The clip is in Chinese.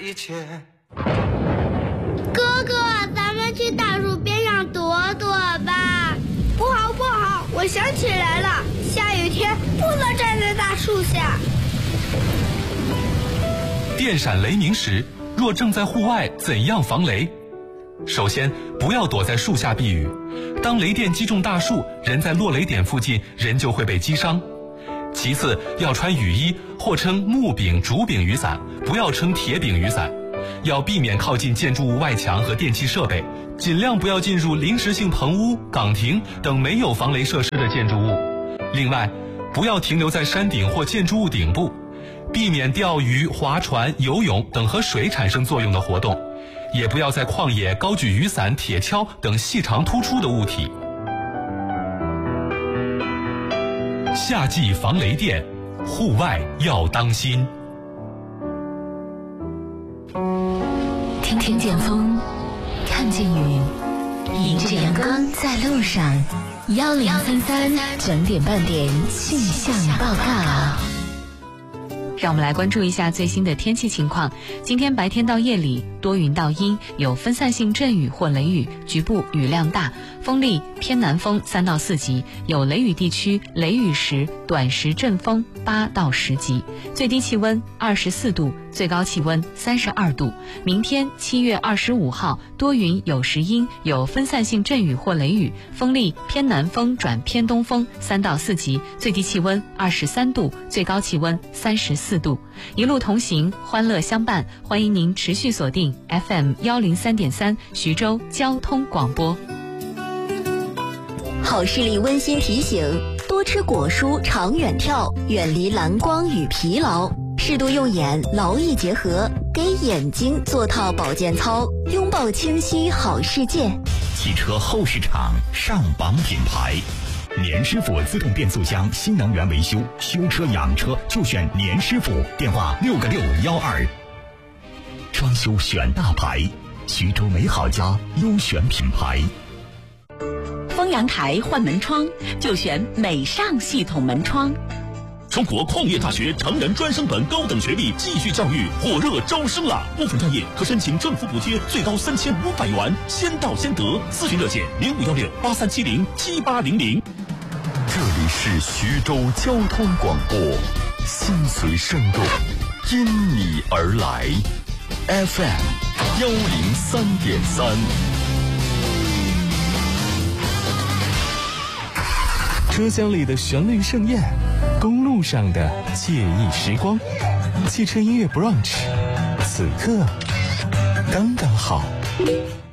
一切。 哥哥，咱们去大树边上躲躲吧。 不好不好，我想起来了，下雨天不能站在大树下。 电闪雷鸣时，若正在户外，怎样防雷？首先，不要躲在树下避雨。当雷电击中大树，人在落雷点附近，人就会被击伤。其次，要穿雨衣，或称木柄、竹柄雨伞，不要称铁柄雨伞。要避免靠近建筑物外墙和电气设备，尽量不要进入临时性棚屋、岗亭等没有防雷设施的建筑物。另外，不要停留在山顶或建筑物顶部，避免钓鱼、划船、游泳等和水产生作用的活动，也不要在旷野高举雨伞、铁锹等细长突出的物体。夏季防雷电，户外要当心。 听见风，看见雨，迎着阳光在路上。1033整点半点气象报告。 让我们来关注一下最新的天气情况。今天白天到夜里多云到阴，有分散性阵雨或雷雨，局部雨量大，风力偏南风3到4级，有雷雨地区雷雨时短时阵风8到10级。最低气温24度，最高气温32度。明天7月25号多云有时阴，有分散性阵雨或雷雨，风力偏南风转偏东风3到4级，最低气温23度，最高气温34度。一路同行，欢乐相伴，欢迎您持续锁定 FM 103.3徐州交通广播。 好视力温馨提醒：多吃果蔬，长远跳，远离蓝光与疲劳，适度用眼，劳逸结合，给眼睛做套保健操，拥抱清晰好世界。 汽车后市场上榜品牌，年师傅自动变速箱新能源维修，修车养车就选年师傅，电话6个612。装修选大牌，徐州美好家优选品牌。 丰阳台换门窗就选美尚系统门窗。 中国矿业大学成人专升本高等学历继续教育火热招生了，部分专业可申请政府补贴，最高3500元，先到先得。咨询热线051683707800。 这里是徐州交通广播，心随声动，因你而来。FM 103.3。 车厢里的旋律盛宴，公路上的惬意时光，汽车音乐 brunch， 此刻刚刚好。